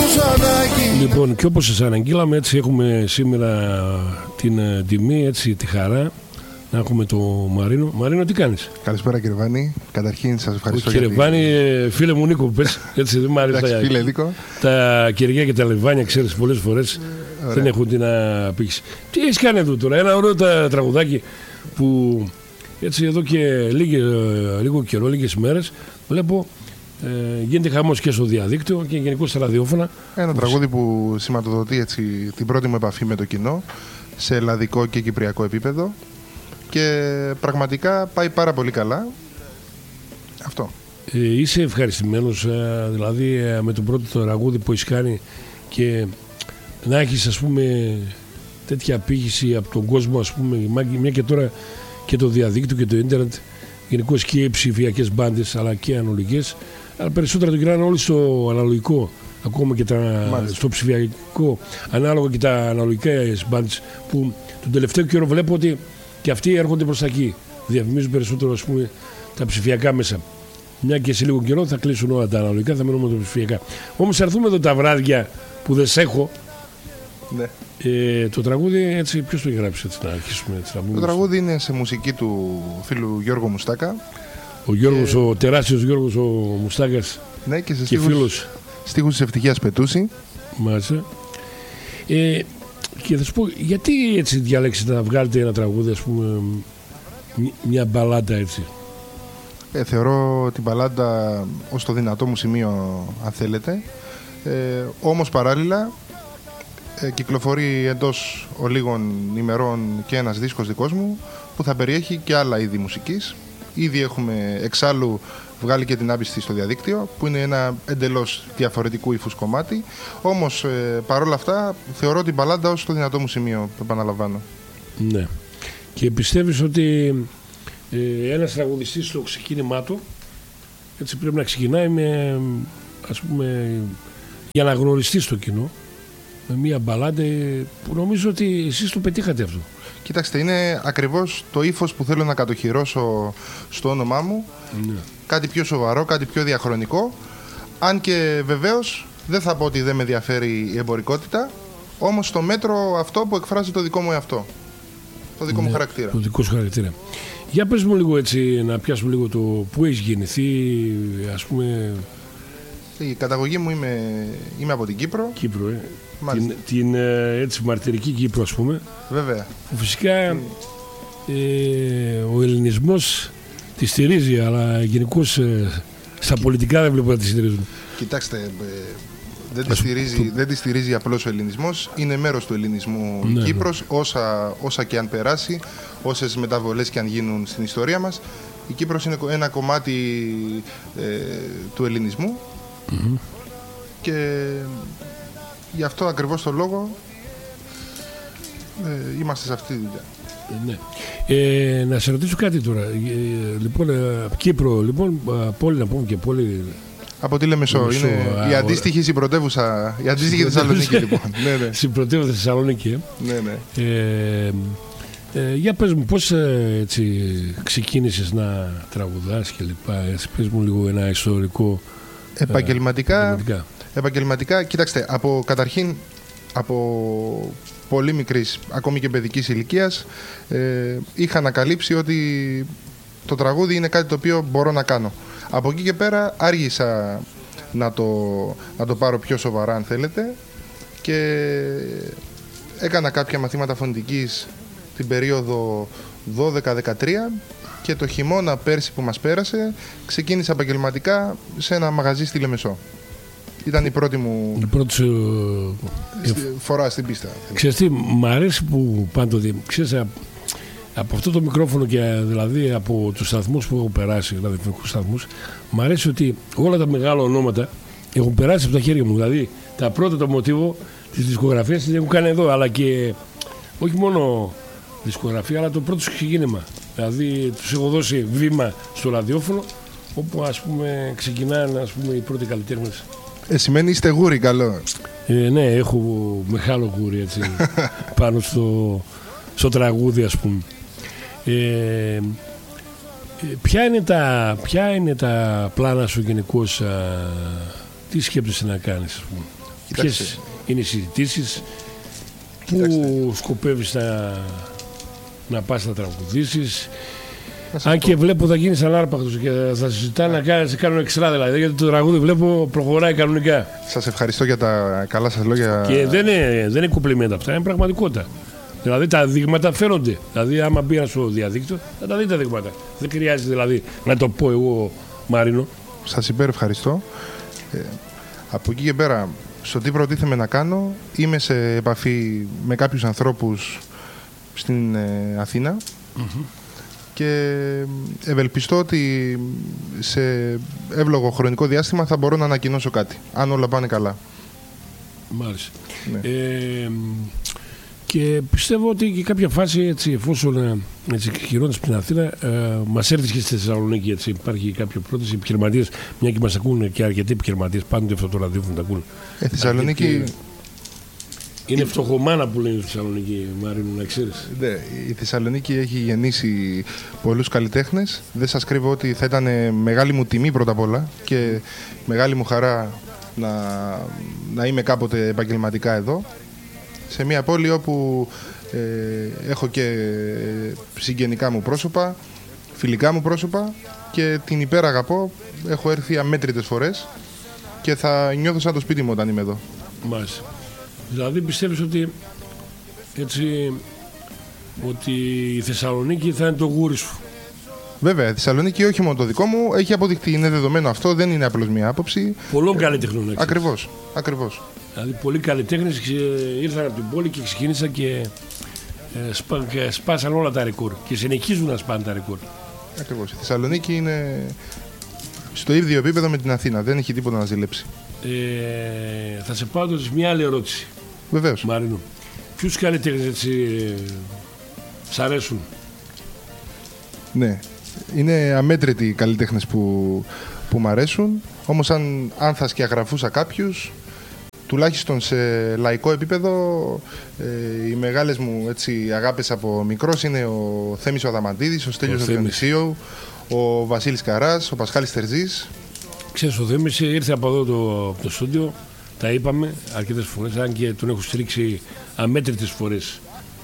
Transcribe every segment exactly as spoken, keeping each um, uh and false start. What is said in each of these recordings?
Λοιπόν, και όπως σας αναγγείλαμε, έτσι έχουμε σήμερα την uh, τιμή, έτσι, τη χαρά να έχουμε το Μαρίνο. Μαρίνο, τι κάνεις? Καλησπέρα κύριε Βάνη. Καταρχήν σας ευχαριστώ. Κύριε Βάνη, τη... φίλε μου Νίκο, πες, έτσι δεν μ' αρέσει. Εντάξει, φίλε Νίκο. Τα κεριά και τα λεβάνια, ξέρεις, πολλές φορές Ωραία. δεν έχουν την απήχηση. Τι έχεις κάνει εδώ τώρα? Ένα ωραίο τραγουδάκι που έτσι εδώ και λίγε, λίγο καιρό, λίγες μέρες βλέπω ε, γίνεται χαμός και στο διαδίκτυο και γενικώς στα ραδιόφωνα. Ένα τραγούδι που σηματοδοτεί έτσι την πρώτη μου επαφή με το κοινό σε ελλαδικό και κυπριακό επίπεδο και πραγματικά πάει πάρα πολύ καλά. Αυτό. Ε, είσαι ευχαριστημένος ε, δηλαδή ε, με το πρώτο τραγούδι που έχεις κάνει και να έχεις, ας πούμε, τέτοια απήχηση από τον κόσμο, ας πούμε, μια και τώρα και το διαδίκτυο και το ίντερνετ, γενικώς και οι ψηφιακές μπάντες αλλά και αναλογικές, αλλά περισσότερα το γυρνάνε όλοι στο αναλογικό, ακόμα και τα, στο ψηφιακό, ανάλογα και τα αναλογικά μπάντες που τον τελευταίο καιρό βλέπω ότι και αυτοί έρχονται προς τα εκεί, διαφημίζουν περισσότερο, ας πούμε, τα ψηφιακά μέσα. Μια και σε λίγο καιρό θα κλείσουν όλα τα αναλογικά, θα μείνουμε με τα ψηφιακά. Όμως έρθουμε εδώ τα βράδια που δεν σε έχω. Ναι. Ε, το τραγούδι, έτσι, ποιος το έχει γράψει, έτσι, να αρχίσουμε, έτσι, να το τραγούδι είναι σε μουσική του φίλου Γιώργου Μουστάκα. Ο Γιώργος, και... ο τεράστιος Γιώργος ο Μουστάκας. Ναι, και σε και στίχους, φίλος. Στίχους της Ευτυχίας Πετούση. Μάλιστα. Ε, και θα σου πω, γιατί έτσι διάλεξετε να βγάλετε ένα τραγούδι, ας πούμε, μια μπαλάντα έτσι? Ε, θεωρώ την μπαλάντα ως το δυνατό μου σημείο, αν θέλετε. Ε, όμως παράλληλα ε, κυκλοφορεί εντός ολίγων ημερών και ένας δίσκος δικός μου που θα περιέχει και άλλα είδη μουσικής. Ήδη έχουμε εξάλλου βγάλει και την Άμπιστη στο διαδίκτυο, που είναι ένα εντελώς διαφορετικού ύφους κομμάτι. Όμως ε, παρόλα αυτά θεωρώ την μπαλάντα ως το δυνατό μου σημείο, επαναλαμβάνω. Ναι. Και πιστεύεις ότι ε, ένας τραγουδιστής στο ξεκίνημά του έτσι πρέπει να ξεκινάει με, ας πούμε, για να γνωριστεί στο κοινό με μια μπαλάντα που νομίζω ότι εσείς το πετύχατε αυτό? Κοιτάξτε, είναι ακριβώς το ύφος που θέλω να κατοχυρώσω στο όνομά μου. Ναι. Κάτι πιο σοβαρό, κάτι πιο διαχρονικό. Αν και βεβαίως δεν θα πω ότι δεν με ενδιαφέρει η εμπορικότητα, όμως στο μέτρο αυτό που εκφράζει το δικό μου εαυτό, το δικό ναι, μου χαρακτήρα. Το δικό σου χαρακτήρα. Για πες μου λίγο έτσι, να πιάσουμε λίγο το που έχεις γεννηθεί, ας πούμε. Η καταγωγή μου είμαι, είμαι από την Κύπρο. Κύπρο, ε. Την, την έτσι μαρτυρική Κύπρο, ας πούμε. Βέβαια. Που φυσικά ε, ο ελληνισμός τη στηρίζει, αλλά γενικώς ε, στα πολιτικά δεν βλέπω να τη στηρίζουν. Κοιτάξτε, ε, δεν, τη στηρίζει, δεν τη στηρίζει απλώς ο ελληνισμός. Είναι μέρος του ελληνισμού η ναι, Κύπρος, ναι. Όσα, όσα και αν περάσει, όσες μεταβολές και αν γίνουν στην ιστορία μας. Η Κύπρος είναι ένα κομμάτι ε, του ελληνισμού mm-hmm. και γι' αυτό ακριβώς το λόγο ε, είμαστε σε αυτή τη δουλειά. Ναι. Ε, να σε ρωτήσω κάτι τώρα. Ε, λοιπόν, ε, Κύπρο, λοιπόν, πόλη να πούμε και πόλη. Από τη Λεμεσό. Λεμεσό είναι α, η αντίστοιχη συμπρωτεύουσα, η αντίστοιχη Θεσσαλονίκη, λοιπόν. Ναι, ναι. Συμπρωτεύουσα Θεσσαλονίκη, ε. Ναι, ναι. Ε, ε, για πες μου, πώς ε, έτσι ξεκίνησες να τραγουδάς και λοιπά? Έτσι, πες μου λίγο ένα ιστορικό. Επαγγελματικά, ε, επαγγελματικά. επαγγελματικά, κοιτάξτε, από καταρχήν από πολύ μικρής, ακόμη και παιδικής ηλικίας, ε, είχα ανακαλύψει ότι το τραγούδι είναι κάτι το οποίο μπορώ να κάνω. Από εκεί και πέρα άργησα να το, να το πάρω πιο σοβαρά, αν θέλετε, και έκανα κάποια μαθήματα φωνητικής την περίοδο δώδεκα δεκατρία και το χειμώνα πέρσι που μας πέρασε ξεκίνησα επαγγελματικά σε ένα μαγαζί στη Λεμεσό. Ήταν η πρώτη μου η πρώτη σου... φορά στην πίστα. Ξέρεις τι, μ' αρέσει που πάντοτε, ξέρεις, από αυτό το μικρόφωνο και δηλαδή από τους σταθμούς που έχω περάσει, δηλαδή σταθμούς, μ' αρέσει ότι όλα τα μεγάλα ονόματα έχουν περάσει από τα χέρια μου. Δηλαδή τα πρώτα το μοτίβο της δισκογραφίας την έχουν κάνει εδώ, αλλά και όχι μόνο δισκογραφία, αλλά το πρώτο σου ξεκίνημα. Δηλαδή τους έχω δώσει βήμα στο ραδιόφωνο, όπου ας πούμε ξεκινάνε, ας πούμε, οι πρώτοι καλλιτέχνες. Ε, σημαίνει είστε γούρι, καλό. Ε, ναι, έχω μεγάλο γούρι έτσι, πάνω στο, στο τραγούδι, ας πούμε. Ε, ποια, είναι τα, ποια είναι τα πλάνα σου γενικώς, α, τι σκέπτεσαι να κάνεις, ας πούμε? Ποιες είναι οι συζητήσεις, πού σκοπεύεις να, να πας να τραγουδήσεις. Αν και βλέπω θα γίνεις ανάρπακτος και θα συζητάνε να κάνεις, κάνουν εξτρά δηλαδή, γιατί το τραγούδι βλέπω προχωράει κανονικά. Σας ευχαριστώ για τα καλά σας λόγια. Και δεν είναι, δεν είναι κουπλιμέντα αυτά, είναι πραγματικότητα. Δηλαδή τα δείγματα φαίνονται. Δηλαδή, άμα μπει στο διαδίκτυο, θα τα δείτε τα δείγματα. Δεν χρειάζεται δηλαδή να το πω εγώ, Μάρινο. Σας υπέρ ευχαριστώ. Ε, από εκεί και πέρα, στο τι προτίθεμαι να κάνω, είμαι σε επαφή με κάποιους ανθρώπους στην ε, Αθήνα. Mm-hmm. Και ευελπιστώ ότι σε εύλογο χρονικό διάστημα θα μπορώ να ανακοινώσω κάτι, αν όλα πάνε καλά. Μάλιστα. Ναι. Ε, και πιστεύω ότι και κάποια φάση, έτσι, εφόσον χειρώνεις στην Αθήνα, ε, μας έρθει και στη Θεσσαλονίκη. Έτσι, υπάρχει κάποιο πρόταση, επιχειρηματίες, μια και μας ακούν και αρκετοί επιχειρηματίες, πάντοτε αυτό το ραδιόφωνο τα ακούν. Ε, Θεσσαλονίκη... Αρκετοί... Είναι φτωχομάνα που λένε στη Θεσσαλονίκη, Μάρινο, να ξέρεις. Ναι, η Θεσσαλονίκη έχει γεννήσει πολλούς καλλιτέχνες. Δεν σας κρύβω ότι θα ήταν μεγάλη μου τιμή πρώτα απ' όλα και μεγάλη μου χαρά να, να είμαι κάποτε επαγγελματικά εδώ. Σε μια πόλη όπου ε, έχω και συγγενικά μου πρόσωπα, φιλικά μου πρόσωπα και την υπεραγαπώ. Έχω έρθει αμέτρητες φορές και θα νιώθω σαν το σπίτι μου όταν είμαι εδώ. Μάλιστα. Δηλαδή πιστεύεις ότι, έτσι, ότι η Θεσσαλονίκη θα είναι το γούρι σου? Βέβαια, η Θεσσαλονίκη όχι μόνο το δικό μου, έχει αποδειχτεί, είναι δεδομένο αυτό, δεν είναι απλώς μια άποψη. Πολλών καλλιτεχνών. Ακριβώς, ακριβώς. Δηλαδή πολλοί καλλιτέχνες ήρθαν από την πόλη και ξεκίνησαν και ε, σπα, σπάσαν όλα τα ρεκόρ και συνεχίζουν να σπάνε τα ρεκόρ. Ακριβώς. Η Θεσσαλονίκη είναι στο ίδιο επίπεδο με την Αθήνα, δεν έχει τίποτα να ζηλέψει. Ε, θα σε πάω τώρα σε μια άλλη ερώτηση. Βεβαίως. Μάρινο, ποιους καλλιτέχνες έτσι σ' αρέσουν? Ναι, είναι αμέτρητοι οι καλλιτέχνες που, που μ' αρέσουν. Όμως αν, αν θα σκιαγραφούσα κάποιους, τουλάχιστον σε λαϊκό επίπεδο, ε, οι μεγάλες μου έτσι, αγάπες από μικρός είναι ο Θέμης ο Αδαμαντίδης, ο Στέλιος ο Διονυσίου, ο Βασίλης Καράς, ο Πασχάλης Τερζής. Ξέρεις, ο Θέμης ήρθε από εδώ το, το στούντιο, τα είπαμε αρκετές φορές, αν και τον έχω στρίξει αμέτρητες φορές.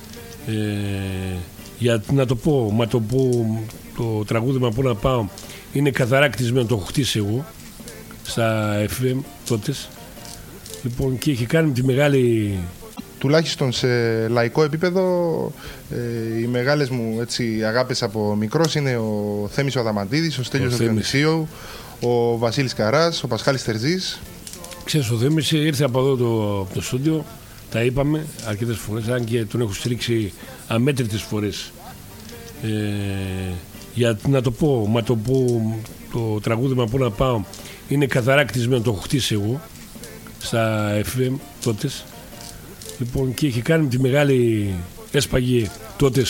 Ε, για να το πω, μα το πω, το τραγούδι «Μα πού να πάω» είναι καθαρά κτισμένο, το έχω χτίσει εγώ στα εφ εμ τότες. Λοιπόν, και έχει κάνει τη μεγάλη... Τουλάχιστον σε λαϊκό επίπεδο, ε, οι μεγάλες μου έτσι, αγάπες από μικρός είναι ο Θέμης ο Αδαμαντίδης, ο Στέλιος ο Διονυσίου, ο Βασίλης Καράς, ο Πασχάλης Τερζής. Ξέρεις, ο Θέμης ήρθε από εδώ το, το στούντιο, τα είπαμε αρκετές φορές, αν και τον έχω στρίξει αμέτρητες φορές. Ε, για να το πω, μα το πω, το τραγούδι «Μα πού να πάω» είναι καθαρά κτισμένο, το έχω χτίσει εγώ στα εφ εμ τότες. Λοιπόν, και έχει κάνει τη μεγάλη, έσπαγε τότε